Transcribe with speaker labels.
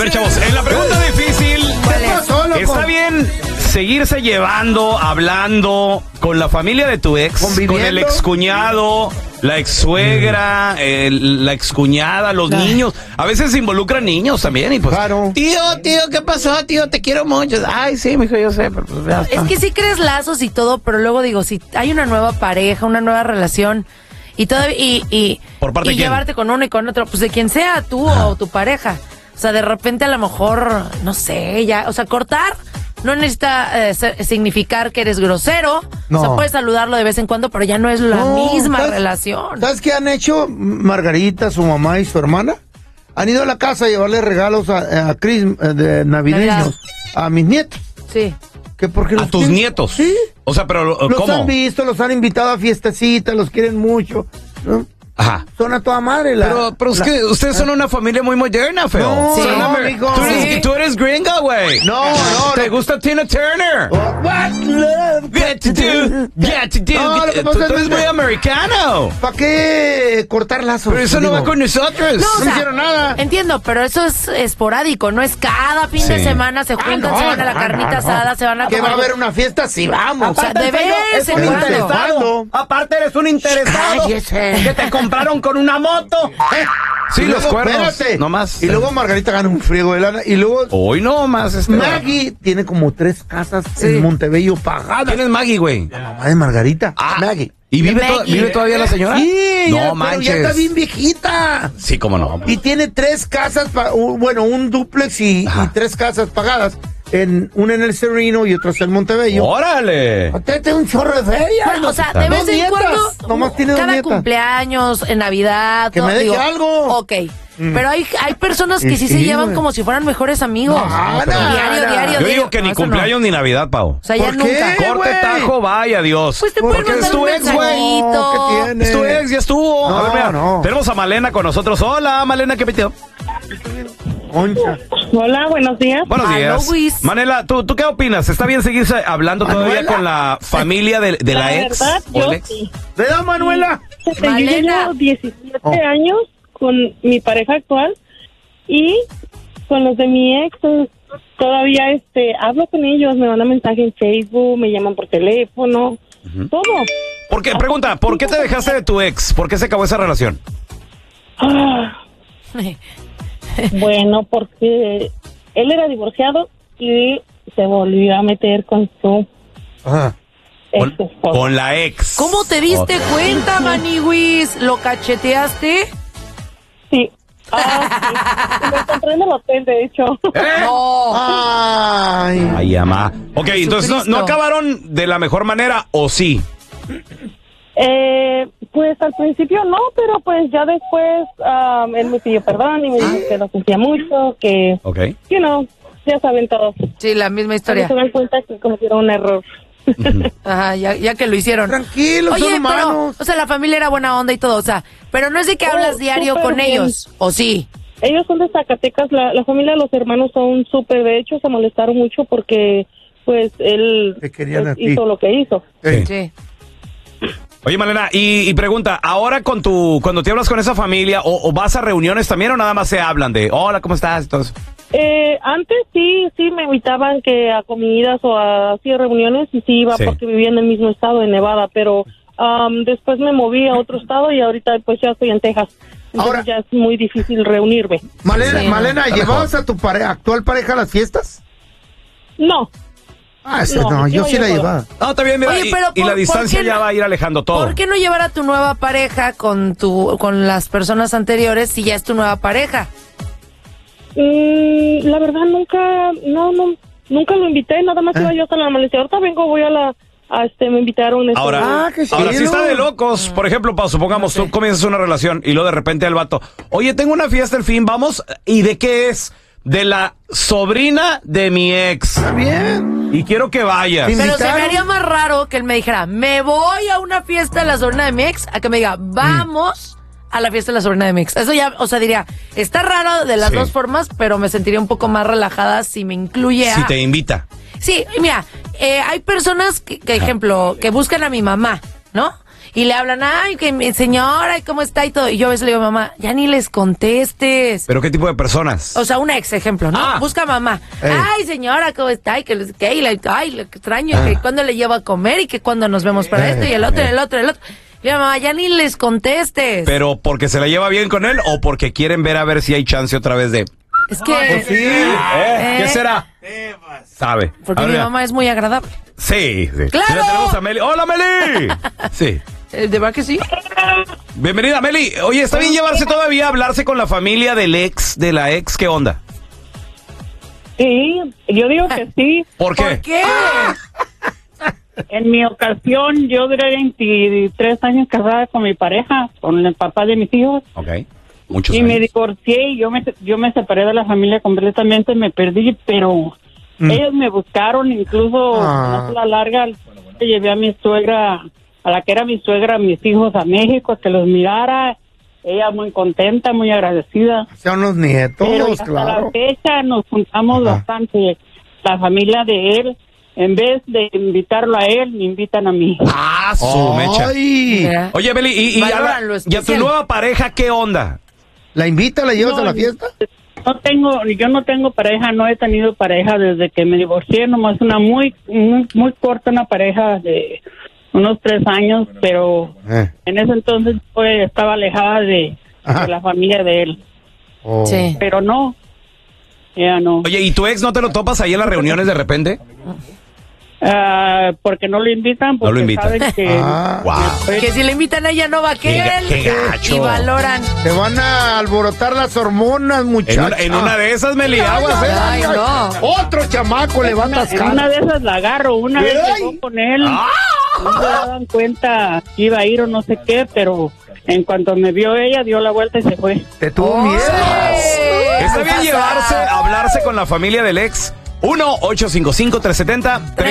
Speaker 1: ver, chavos, en la pregunta difícil, ¿está bien seguirse llevando, hablando con la familia de tu ex, con el excuñado, la exsuegra, la excuñada, los niños? A veces se involucran niños también y pues,
Speaker 2: claro.
Speaker 1: Tío, ¿qué pasó, tío? Te quiero mucho. Ay, sí, mijo, yo sé, pero pues ya está.
Speaker 3: Es que sí crees lazos y todo, pero luego digo, si hay una nueva pareja, una nueva relación y todo,
Speaker 1: ¿Por parte de quién?
Speaker 3: Llevarte con uno y con otro, pues de quien sea, tú o tu pareja. O sea, de repente a lo mejor, no sé, ya, o sea, cortar no necesita significar que eres grosero.
Speaker 2: No.
Speaker 3: O sea, puedes saludarlo de vez en cuando, pero ya no es la misma relación.
Speaker 2: ¿Sabes qué han hecho Margarita, su mamá y su hermana? Han ido a la casa a llevarle regalos a Chris de navideños a mis nietos.
Speaker 3: Sí.
Speaker 2: ¿Que porque
Speaker 1: ¿A tus nietos?
Speaker 2: Sí.
Speaker 1: O sea, pero
Speaker 2: Los
Speaker 1: ¿cómo?
Speaker 2: han visto, los han invitado a fiestecitas, los quieren mucho, ¿no?
Speaker 1: Ajá.
Speaker 2: Son a toda madre.
Speaker 1: Pero es que ustedes son una familia muy moderna, feo.
Speaker 2: No,
Speaker 3: sí,
Speaker 2: no, amigo.
Speaker 1: Tú eres gringa, güey.
Speaker 2: No.
Speaker 1: ¿Te gusta Tina Turner?
Speaker 2: What love
Speaker 1: Get to do.
Speaker 2: No, lo que
Speaker 1: Tú
Speaker 2: pasa es
Speaker 1: eres
Speaker 2: que-
Speaker 1: muy americano.
Speaker 2: ¿Para qué cortar lazos?
Speaker 1: Pero eso no
Speaker 2: Digo,
Speaker 1: va con nosotros.
Speaker 3: No, o
Speaker 2: No
Speaker 3: sea,
Speaker 2: hicieron nada.
Speaker 3: Entiendo, pero eso es esporádico, no es cada fin de
Speaker 1: Sí.
Speaker 3: semana se juntan, se van a la carnita asada, se van a
Speaker 2: ¿Que va a
Speaker 3: comer.
Speaker 2: haber una fiesta? Sí, vamos.
Speaker 3: O sea, de vez en cuando.
Speaker 2: interesado.
Speaker 1: Aparte eres un interesado.
Speaker 2: Cállese.
Speaker 1: Que te compraron con una moto. Sí,
Speaker 2: Y
Speaker 1: los
Speaker 2: luego,
Speaker 1: cuernos.
Speaker 2: espérate.
Speaker 1: No más.
Speaker 2: Y luego Margarita gana un friego de lana. Y luego
Speaker 1: Hoy no más.
Speaker 2: Maggie tiene como 3 casas
Speaker 3: Sí.
Speaker 2: en Montebello pagadas.
Speaker 1: ¿Quién es Maggie, güey?
Speaker 2: La mamá de Margarita. Maggie.
Speaker 1: ¿Y vive,
Speaker 3: Maggie.
Speaker 1: vive todavía la señora?
Speaker 2: Sí,
Speaker 1: No
Speaker 2: ya, pero
Speaker 1: manches.
Speaker 2: ya está bien viejita.
Speaker 1: Sí, cómo no.
Speaker 2: Y tiene 3 casas, un dúplex y 3 casas pagadas. Una en el Sereno y otra en Montebello.
Speaker 1: ¡Órale!
Speaker 2: Tiene un chorro de feria.
Speaker 3: Bueno, o sea, de vez en cuando,
Speaker 2: Nomás tiene 2
Speaker 3: cada
Speaker 2: nietas.
Speaker 3: cumpleaños, en Navidad,
Speaker 2: Que
Speaker 3: todo,
Speaker 2: me deje
Speaker 3: digo,
Speaker 2: algo.
Speaker 3: Ok, pero hay personas que sí se
Speaker 2: Sí,
Speaker 3: llevan
Speaker 2: güey.
Speaker 3: como si fueran mejores amigos. Diario.
Speaker 1: Yo digo que ni
Speaker 3: No, eso no.
Speaker 1: cumpleaños ni Navidad, Pau.
Speaker 3: O sea, ya
Speaker 2: ¿Por
Speaker 3: nunca.
Speaker 2: qué?
Speaker 1: Corte,
Speaker 2: güey.
Speaker 1: tajo, vaya, adiós.
Speaker 3: Pues te pueden
Speaker 1: Porque es
Speaker 3: mandar
Speaker 1: tu
Speaker 3: un
Speaker 1: ex, güey.
Speaker 3: mensajito.
Speaker 2: ¿Qué tiene?
Speaker 1: Es tu ex, ya estuvo.
Speaker 2: No,
Speaker 1: A ver, mira,
Speaker 2: no.
Speaker 1: tenemos a Malena con nosotros. Hola, Malena, ¿qué pitió?
Speaker 2: Concha.
Speaker 4: Hola, buenos días.
Speaker 1: Buenos
Speaker 3: Aló,
Speaker 1: días.
Speaker 3: Luis.
Speaker 1: Manela, ¿tú qué opinas? ¿Está bien seguirse hablando todavía
Speaker 2: Manuela.
Speaker 1: con la familia de la ex?
Speaker 4: verdad,
Speaker 1: ¿O
Speaker 4: yo
Speaker 1: el ex?
Speaker 4: sí.
Speaker 2: ¿Verdad, Manuela?
Speaker 4: Yo
Speaker 3: Malena.
Speaker 4: llevo 17 años con mi pareja actual y con los de mi ex todavía hablo con ellos, me mandan mensaje en Facebook, me llaman por teléfono, todo.
Speaker 1: ¿Por qué? Pregunta, ¿por qué te dejaste de tu ex? ¿Por qué se acabó esa relación?
Speaker 4: Ah, bueno, porque él era divorciado y se volvió a meter con su
Speaker 2: Ajá.
Speaker 4: ex
Speaker 1: Con,
Speaker 4: esposa.
Speaker 1: con la ex.
Speaker 3: ¿Cómo te diste
Speaker 1: Oh.
Speaker 3: cuenta, Maniwis? ¿Lo cacheteaste?
Speaker 4: Sí. Sí. Me encontré en el hotel, de hecho.
Speaker 3: No.
Speaker 2: Ay.
Speaker 1: Ay, ama. Ok, entonces no
Speaker 3: Jesucristo.
Speaker 1: acabaron de la mejor manera, ¿o sí?
Speaker 4: Pues al principio no, pero pues ya después él me pidió perdón y me dijo que lo sentía mucho, que,
Speaker 1: Ok.
Speaker 4: ya saben todos.
Speaker 3: Sí, la misma
Speaker 4: Pero
Speaker 3: historia.
Speaker 4: se dan cuenta que cometieron un error.
Speaker 3: Ajá, ya que lo hicieron.
Speaker 2: Tranquilos,
Speaker 3: Oye,
Speaker 2: son
Speaker 3: pero,
Speaker 2: humanos.
Speaker 3: o sea, la familia era buena onda y todo, o sea, pero no es de que hablas diario
Speaker 4: súper
Speaker 3: con
Speaker 4: bien.
Speaker 3: ellos, ¿o sí?
Speaker 4: Ellos son de Zacatecas, la familia de los hermanos son súper, de hecho se molestaron mucho porque pues él
Speaker 2: Te querían a ti.
Speaker 4: hizo lo que hizo.
Speaker 2: Sí.
Speaker 3: Sí.
Speaker 1: Oye, Malena, y pregunta, ahora cuando te hablas con esa familia, o vas a reuniones también, o nada más se hablan de, hola, ¿cómo estás? Entonces,
Speaker 4: Antes sí me invitaban que a comidas o a así reuniones y sí iba
Speaker 1: Sí.
Speaker 4: porque vivía en el mismo estado de Nevada, pero después me moví a otro estado y ahorita pues ya estoy en Texas. Entonces
Speaker 2: Ahora-
Speaker 4: ya es muy difícil reunirme.
Speaker 2: Malena,
Speaker 3: Sí,
Speaker 2: Malena,
Speaker 1: está
Speaker 2: ¿llevabas a tu actual pareja a las fiestas?
Speaker 4: No,
Speaker 2: No, yo sí la
Speaker 4: yo
Speaker 2: llevaba.
Speaker 1: no, está bien, mira,
Speaker 3: Oye, pero
Speaker 1: y la
Speaker 3: ¿por
Speaker 1: distancia
Speaker 3: qué
Speaker 1: ya
Speaker 3: no-
Speaker 1: va a ir alejando todo.
Speaker 3: ¿Por qué no llevar a tu nueva pareja con las personas anteriores si ya es tu nueva pareja?
Speaker 4: la verdad nunca lo invité, nada más iba yo hasta la amanecer. Ahorita vengo, voy me invitaron.
Speaker 1: Ahora,
Speaker 2: qué
Speaker 1: ahora sí
Speaker 2: chido.
Speaker 1: está de locos. Por ejemplo, supongamos, tú comienzas una relación y luego de repente el vato, oye, tengo una fiesta el fin, vamos, ¿y de qué es? De la sobrina de mi ex.
Speaker 2: Está bien.
Speaker 1: Y quiero que vayas.
Speaker 2: Sí.
Speaker 3: Pero se me
Speaker 2: ¿Invitaron?
Speaker 3: haría más raro que él me dijera, me voy a una fiesta de la sobrina de mi ex, a que me diga, vamos a la fiesta de la sobrina de mi ex. Eso ya, o sea, diría, está raro de las
Speaker 1: Sí.
Speaker 3: dos formas, pero me sentiría un poco más relajada si me incluye a...
Speaker 1: Si te invita.
Speaker 3: Sí, y mira, hay personas que ejemplo, que buscan a mi mamá, ¿no? y le hablan, ay, que mi señora, ¿cómo está? Y todo. Y yo a veces le digo, mamá, ya ni les contestes.
Speaker 1: ¿Pero qué tipo de personas?
Speaker 3: O sea, un ex ejemplo, ¿no? Busca a mamá. Ay, señora, ¿cómo está? Y que lo extraño, y que cuándo le llevo a comer, y que cuándo nos vemos para esto, y el otro. Y yo, mamá, ya ni les contestes.
Speaker 1: ¿Pero porque se la lleva bien con él o porque quieren ver a ver si hay chance otra vez de...
Speaker 3: Es que...
Speaker 1: ¿Qué será? Sabe.
Speaker 3: Porque mi mamá es muy agradable.
Speaker 1: Sí.
Speaker 3: ¡Claro!
Speaker 1: Ya tenemos a Meli. ¡Hola, Meli! Sí.
Speaker 3: ¿De verdad que sí?
Speaker 1: Bienvenida, Meli. Oye, ¿está bien llevarse todavía a hablarse con la familia de la ex? ¿Qué onda?
Speaker 5: Sí, yo digo que sí.
Speaker 1: ¿Por qué?
Speaker 3: ¿Por qué?
Speaker 5: En mi ocasión, yo duré 23 años casada con mi pareja, con el papá de mis hijos.
Speaker 1: Ok. Muchos
Speaker 5: y
Speaker 1: años.
Speaker 5: me divorcié y yo me separé de la familia completamente, me perdí, pero ellos me buscaron, incluso a la larga llevé a mi suegra, a la que era mi suegra, a mis hijos a México, a que los mirara. Ella muy contenta, muy agradecida.
Speaker 2: Son los nietos,
Speaker 5: pero hasta
Speaker 2: claro.
Speaker 5: la fecha nos juntamos bastante, la familia de él. En vez de invitarlo a él, me invitan a mí.
Speaker 1: Ah, su mecha.
Speaker 3: Mira.
Speaker 1: Oye, Meli, y
Speaker 3: Valoran lo
Speaker 1: a tu
Speaker 3: especial.
Speaker 1: nueva pareja, ¿qué onda?
Speaker 2: ¿La invita, la llevas a la fiesta?
Speaker 5: Yo no tengo pareja, no he tenido pareja desde que me divorcié, nomás una muy corta, una pareja de unos 3 años, pero en ese entonces estaba alejada de la familia de él.
Speaker 3: Sí.
Speaker 5: Pero no, ya no.
Speaker 1: Oye, ¿y tu ex no te lo topas ahí en las reuniones de repente?
Speaker 5: Porque no lo invitan, porque
Speaker 1: No lo invitan.
Speaker 5: saben que...
Speaker 1: Wow.
Speaker 3: Que si le invitan a ella no va a querer.
Speaker 1: Qué gacho.
Speaker 3: Y valoran.
Speaker 2: Te van a alborotar las hormonas, muchachos.
Speaker 1: En una de esas, Meli, aguas, ¿eh?
Speaker 3: Ay, no.
Speaker 2: Otro chamaco le va a
Speaker 5: En
Speaker 2: atascar.
Speaker 5: una de esas la agarro, una vez llegó con él, no se daban cuenta que iba a ir o no sé qué, pero en cuanto me vio ella, dio la vuelta y se fue.
Speaker 2: Te tuvo miedo.
Speaker 1: ¿Está bien llevarse, hablarse con la familia del ex? 1-855-370-3100.